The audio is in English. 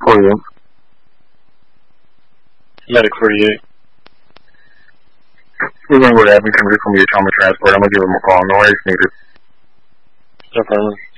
48. Medic 48. We're going to go to Abington, from the trauma transport. I'm going to give him a call. No worries needed. No problem.